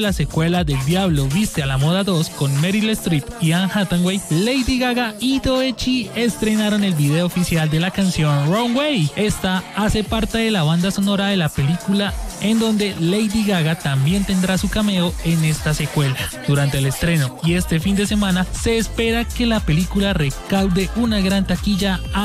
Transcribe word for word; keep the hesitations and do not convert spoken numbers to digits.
la secuela del Diablo Viste a la Moda dos con Meryl Streep y Anne Hathaway, Lady Gaga y Doechii estrenaron el video oficial de la canción Wrong Way. Esta hace parte de la banda sonora de la película, en donde Lady Gaga también tendrá su cameo en esta secuela. Durante el estreno y este fin de semana se espera que la película recaude una gran taquilla